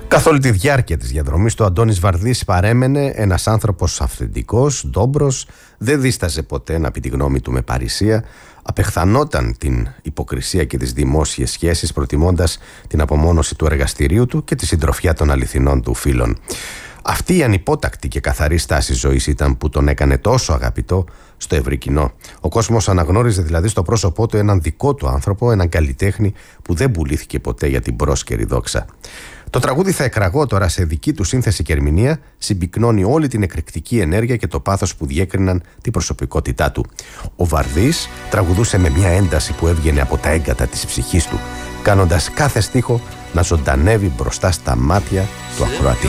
Καθ' όλη τη διάρκεια της διαδρομής του, ο Αντώνης Βαρδής παρέμενε ένας άνθρωπος αυθεντικός, ντόμπρος, δεν δίσταζε ποτέ να πει τη γνώμη του με παρησία, απεχθανόταν την υποκρισία και τις δημόσιες σχέσεις, προτιμώντας την απομόνωση του εργαστηρίου του και τη συντροφιά των αληθινών του φίλων. Αυτή η ανυπότακτη και καθαρή στάση ζωής ήταν που τον έκανε τόσο αγαπητό στο ευρύ κοινό. Ο κόσμος αναγνώριζε δηλαδή στο πρόσωπό του έναν δικό του άνθρωπο, έναν καλλιτέχνη που δεν πουλήθηκε ποτέ για την πρόσκαιρη δόξα. Το τραγούδι «Θα εκραγώ» τώρα σε δική του σύνθεση και ερμηνεία συμπυκνώνει όλη την εκρηκτική ενέργεια και το πάθος που διέκριναν την προσωπικότητά του. Ο Βαρδής τραγουδούσε με μια ένταση που έβγαινε από τα έγκατα της ψυχής του, κάνοντας κάθε στίχο να ζωντανεύει μπροστά στα μάτια του ακροατή.